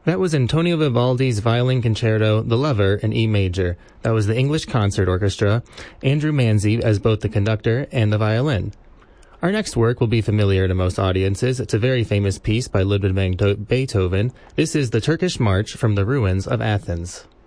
That was Antonio Vivaldi's Violin Concerto, The Lover, in E major. That was the English Concert Orchestra, Andrew Manzi as both the conductor and the violin. Our next work will be familiar to most audiences. It's a very famous piece by Ludwig van Beethoven. This is the Turkish March from the Ruins of Athens.